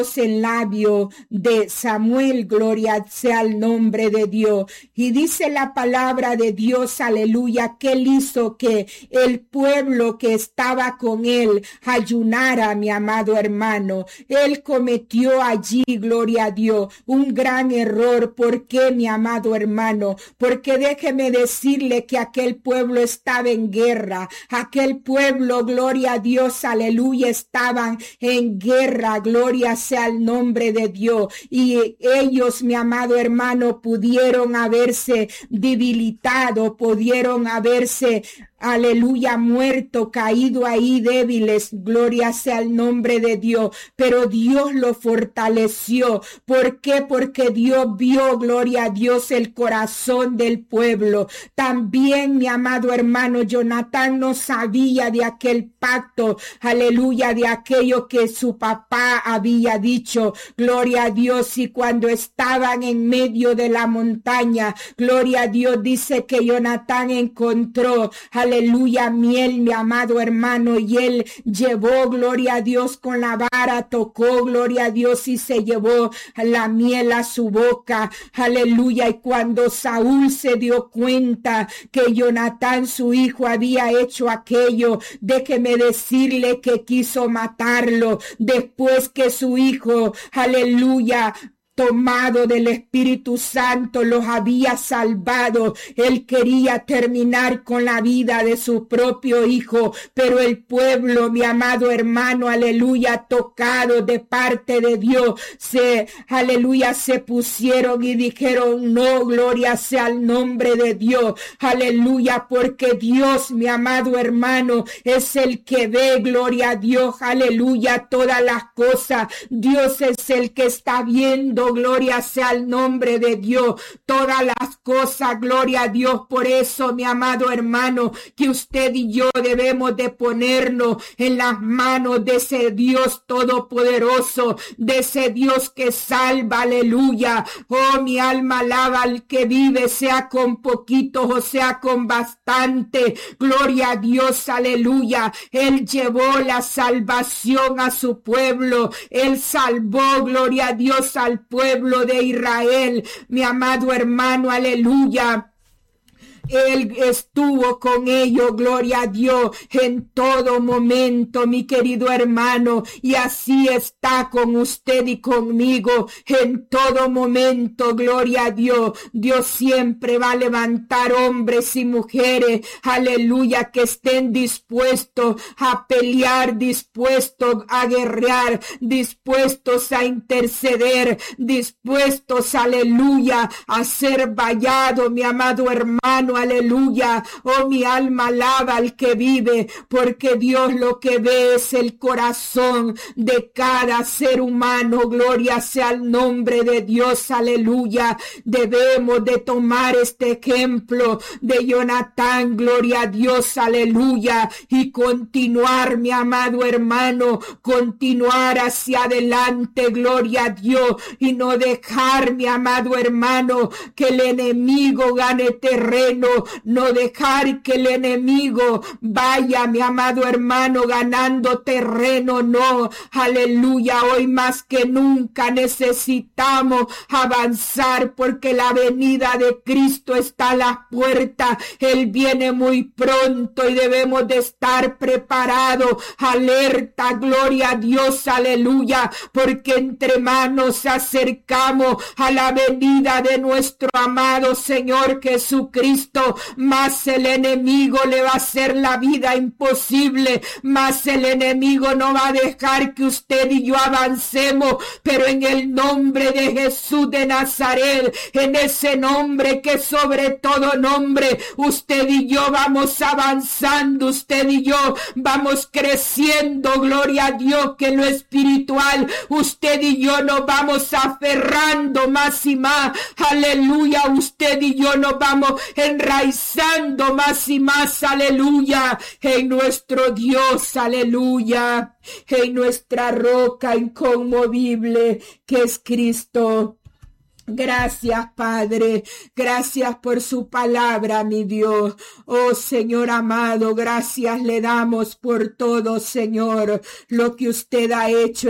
en labio de Samuel, gloria sea el nombre de Dios. Y dice la palabra de Dios, aleluya, que él hizo que el pueblo que estaba con él ayunara, mi amado hermano. Él cometió allí, gloria a Dios, un gran error. ¿Por qué, mi amado hermano? Porque déjeme decirle que aquel pueblo estaba en guerra. Aquel pueblo, gloria a Dios, aleluya, estaban en guerra, gloria sea el nombre de Dios. Y ellos, mi amado hermano, pudieron haberse debilitado, pudieron haberse, aleluya, muerto, caído ahí débiles, gloria sea el nombre de Dios, pero Dios lo fortaleció. ¿Por qué? Porque Dios vio, gloria a Dios, el corazón del pueblo. También, mi amado hermano, Jonatán no sabía de aquel pacto, aleluya, de aquello que su papá había dicho, gloria a Dios. Y cuando estaban en medio de la montaña, gloria a Dios, dice que Jonatán encontró, aleluya, miel, mi amado hermano, y él llevó, gloria a Dios, con la vara, tocó, gloria a Dios, y se llevó la miel a su boca, aleluya. Y cuando Saúl se dio cuenta que Jonatán, su hijo, había hecho aquello, déjeme decirle que quiso matarlo. Después que su hijo, aleluya, tomado del Espíritu Santo, los había salvado, él quería terminar con la vida de su propio hijo, pero el pueblo, mi amado hermano, aleluya, tocado de parte de Dios, aleluya, se pusieron y dijeron no, gloria sea el nombre de Dios, aleluya, porque Dios, mi amado hermano, es el que ve, gloria a Dios, aleluya, todas las cosas. Dios es el que está viendo, gloria sea el nombre de Dios, todas las cosas, gloria a Dios. Por eso, mi amado hermano, que usted y yo debemos de ponernos en las manos de ese Dios todopoderoso, de ese Dios que salva, aleluya. Oh, mi alma alaba al que vive, sea con poquito o sea con bastante, gloria a Dios, aleluya. Él llevó la salvación a su pueblo, él salvó, gloria a Dios, al pueblo de Israel, mi amado hermano, aleluya. Él estuvo con ellos, gloria a Dios, en todo momento, mi querido hermano, y así está con usted y conmigo en todo momento, gloria a Dios. Dios siempre va a levantar hombres y mujeres, aleluya, que estén dispuestos a pelear, dispuestos a guerrear, dispuestos a interceder, dispuestos, aleluya, a ser vallado, mi amado hermano, aleluya. Oh, mi alma alaba al que vive, porque Dios lo que ve es el corazón de cada ser humano, gloria sea el nombre de Dios, aleluya. Debemos de tomar este ejemplo de Jonatán, gloria a Dios, aleluya, y continuar, mi amado hermano, continuar hacia adelante, gloria a Dios, y no dejar, mi amado hermano, que el enemigo gane terreno, no dejar que el enemigo vaya, mi amado hermano, ganando terreno, no, aleluya. Hoy más que nunca necesitamos avanzar, porque la venida de Cristo está a la puerta, Él viene muy pronto y debemos de estar preparados, alerta, gloria a Dios, aleluya, porque entre más nos acercamos a la venida de nuestro amado Señor Jesucristo, más el enemigo le va a hacer la vida imposible, más el enemigo no va a dejar que usted y yo avancemos, pero en el nombre de Jesús de Nazaret, en ese nombre que sobre todo nombre, usted y yo vamos avanzando, usted y yo vamos creciendo, gloria a Dios, que en lo espiritual usted y yo nos vamos aferrando más y más, aleluya, usted y yo nos vamos enraizando más y más, aleluya, en nuestro Dios, aleluya, en nuestra roca inconmovible que es Cristo. Gracias, Padre, gracias por su palabra, mi Dios. Oh, Señor amado, gracias le damos por todo, Señor, lo que usted ha hecho